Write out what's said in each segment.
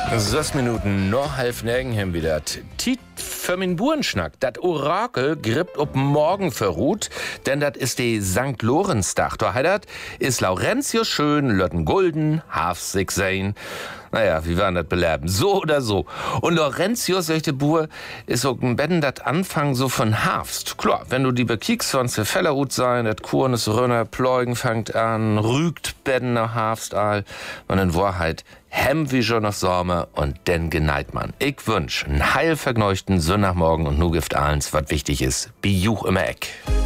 6 Minuten noch halb nirgendhem wieder. Tiet für min Burenschnack. Dat Orakel grippt ob morgen verruht, denn dat ist die St. Lorenztag. Da heidat ist Laurentius schön, Lötten Gulden, Hafsig sein. Naja, wie waren das beleben? So oder so. Und Laurentius, solche Bur, ist auch ein Betten, dat Anfang so von Herbst. Klar, wenn du die bekiekst, sonst der Fellerhut sein, dat Kurnes Rönner, Pläugen fängt an, rügt Betten nach Herbst all. Und in Wahrheit, hem wie schon noch Sommer und denn geneit man. Ich wünsch einen heilvergneuchten Sonntagmorgen und nu gift allens, was wichtig ist. Bijuch immer Eck.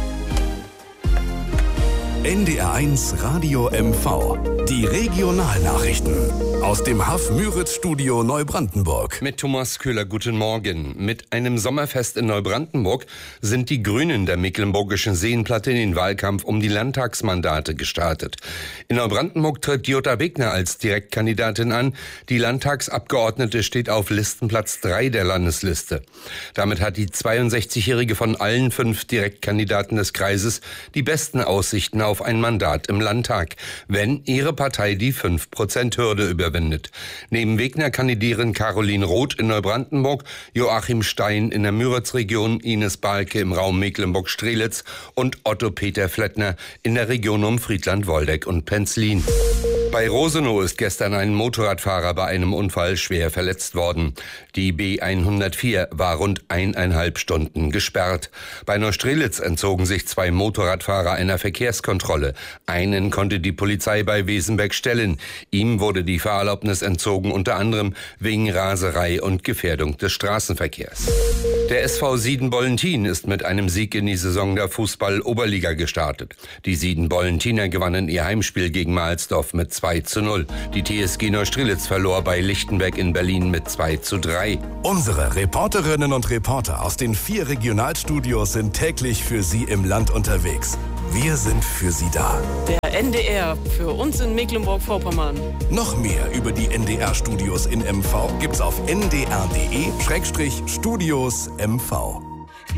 NDR1 Radio MV. Die Regionalnachrichten. Aus dem Haff-Müritz-Studio Neubrandenburg. Mit Thomas Köhler, guten Morgen. Mit einem Sommerfest in Neubrandenburg sind die Grünen der Mecklenburgischen Seenplatte in den Wahlkampf um die Landtagsmandate gestartet. In Neubrandenburg tritt Jutta Wegner als Direktkandidatin an. Die Landtagsabgeordnete steht auf Listenplatz 3 der Landesliste. Damit hat die 62-Jährige von allen 5 Direktkandidaten des Kreises die besten Aussichten auf ein Mandat im Landtag, wenn ihre Partei die 5%-Hürde überwindet. Neben Wegner kandidieren Caroline Roth in Neubrandenburg, Joachim Stein in der Müritz-Region, Ines Balke im Raum Mecklenburg-Strelitz und Otto Peter Flettner in der Region um Friedland-Woldeck und Penzlin. Bei Rosenow ist gestern ein Motorradfahrer bei einem Unfall schwer verletzt worden. Die B104 war rund 1,5 Stunden gesperrt. Bei Neustrelitz entzogen sich 2 Motorradfahrer einer Verkehrskontrolle. Einen konnte die Polizei bei Wesenbeck stellen. Ihm wurde die Fahrerlaubnis entzogen, unter anderem wegen Raserei und Gefährdung des Straßenverkehrs. Der SV Sieden-Bollentin ist mit einem Sieg in die Saison der Fußball-Oberliga gestartet. Die Sieden-Bollentiner gewannen ihr Heimspiel gegen Mahlsdorf mit 2:0. Die TSG Neustrelitz verlor bei Lichtenberg in Berlin mit 2:3. Unsere Reporterinnen und Reporter aus den 4 Regionalstudios sind täglich für Sie im Land unterwegs. Wir sind für Sie da. Der NDR für uns in Mecklenburg-Vorpommern. Noch mehr über die NDR-Studios in MV gibt's auf ndr.de/Studios MV.